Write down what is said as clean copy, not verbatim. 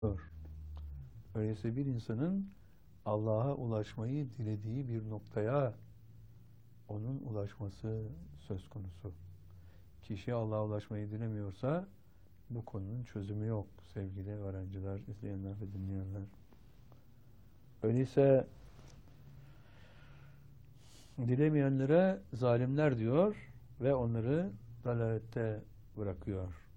Öyleyse bir insanın Allah'a ulaşmayı dilediği bir noktaya onun ulaşması söz konusu. Kişi Allah'a ulaşmayı dilemiyorsa bu konunun çözümü yok sevgili öğrenciler, izleyenler ve dinleyenler. Öyleyse dilemeyenlere zalimler diyor ve onları dalalette bırakıyor.